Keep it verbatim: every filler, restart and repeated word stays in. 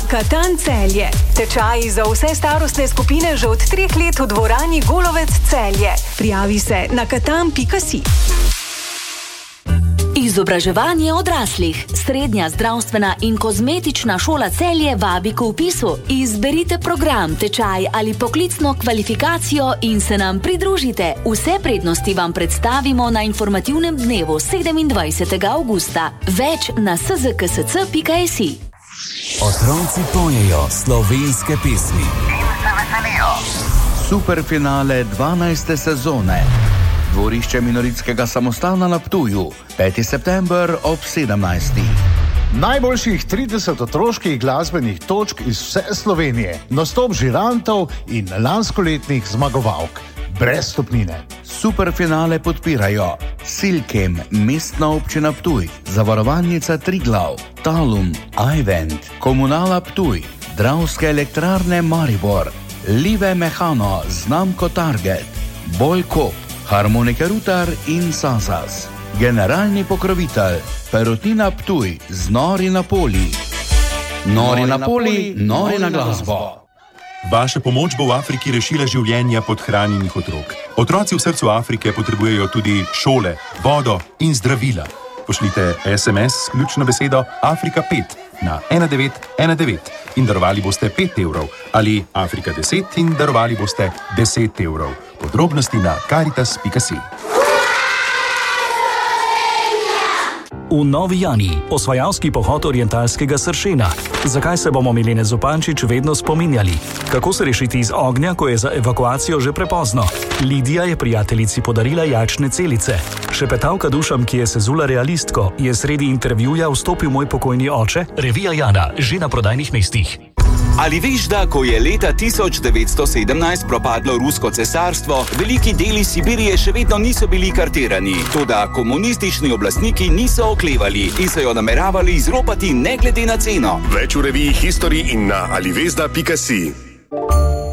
Katan Celje. Tečaji za vse starostne skupine že od treh let v dvorani Golovec Celje. Prijavi se na katan pika si. Izobraževanje odraslih. Srednja zdravstvena in kozmetična šola Celje vabi k vpisu. Izberite program, tečaj ali poklicno kvalifikacijo in se nam pridružite. Vse prednosti vam predstavimo na informativnem dnevu sedemindvajsetega avgusta. Več na s z k s c pika s i. Otroci pojejo slovenske pesmi in se veselijo. Superfinale dvanajste sezone. Dvorišče Minoritskega samostana na Ptuju, peti september ob sedemnajstih. Najboljših trideset otroških glasbenih točk iz vse Slovenije, nastop žirantov in lanskoletnih zmagovalk. Brez stopnine. Superfinale podpirajo Silkem, Mestna občina Ptuj, Zavarovalnica Triglav, Talum, iVent, Komunala Ptuj, Dravske elektrarne Maribor, Live Mehano, znamko Target, Bolkop, Harmonike Rutar in Sazas. Generalni pokrovitelj Perutnina Ptuj z Nori na poli. Nori na poli, nori na glasbo. Vaša pomoč bo v Afriki rešila življenja podhranjenih otrok. Otroci v srcu Afrike potrebujejo tudi šole, vodo in zdravila. Pošljite es em es s ključno besedo Afrika pet na ena devet ena devet in darovali boste pet evrov ali Afrika deset in darovali boste deset evrov. Podrobnosti na karitas pika si. V Novi Jani, osvajalski pohod orientalskega sršena. Zakaj se bomo Milene Zupančič vedno spominjali? Kako se rešiti iz ognja, ko je za evakuacijo že prepozno? Lidija je prijateljici podarila jajčne celice. Šepetavka dušam, ki je sezula realistko, je sredi intervjuja vstopil moj pokojni oče. Revija Jana, že na prodajnih mestih. Ali veš, da ko je leta tisoč devetsto sedemnajst propadlo Rusko cesarstvo, veliki deli Sibirije še vedno niso bili kartirani, toda komunistični oblastniki niso oklevali in so jo nameravali izropati ne glede na ceno. Več v reviji History in na alivesda pika si.